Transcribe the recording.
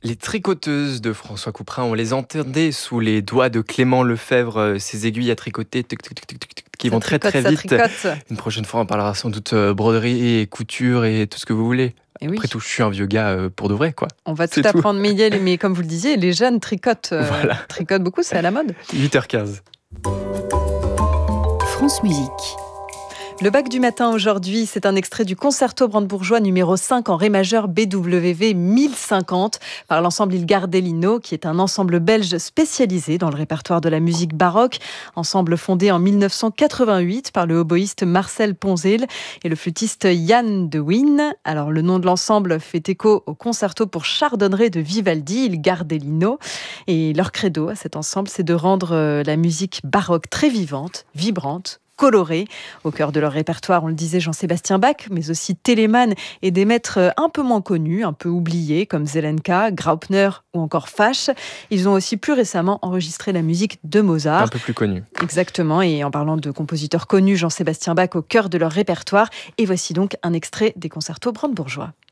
Les tricoteuses de François Couperin, on les entendait sous les doigts de Clément Lefebvre, ces aiguilles à tricoter qui vont très très Ça vite. tricote. Une prochaine fois, on parlera sans doute broderie et couture et tout ce que vous voulez. Et oui, Après tout, je suis un vieux gars pour de vrai, quoi. on va tout C'est tout. apprendre. Mais comme vous le disiez, les jeunes Voilà, tricotent beaucoup, c'est à la mode. 8h15. France Musique. Le bac du matin aujourd'hui, c'est un extrait du concerto brandebourgeois numéro 5 en ré majeur BWV 1050 par l'ensemble Il Gardellino, qui est un ensemble belge spécialisé dans le répertoire de la musique baroque. Ensemble fondé en 1988 par le oboïste Marcel Ponzil et le flûtiste Yann de Win. Alors le nom de l'ensemble fait écho au concerto pour chardonneret de Vivaldi, Il Gardellino. Et leur credo à cet ensemble, c'est de rendre la musique baroque très vivante, vibrante, colorés. Au cœur de leur répertoire, on le disait, Jean-Sébastien Bach, mais aussi Telemann et des maîtres un peu moins connus, un peu oubliés, comme Zelenka, Graupner ou encore Fasch. Ils ont aussi plus récemment enregistré la musique de Mozart. Un peu plus connu. Exactement, et en parlant de compositeurs connus, Jean-Sébastien Bach au cœur de leur répertoire. Et voici donc un extrait des concertos brandebourgeois.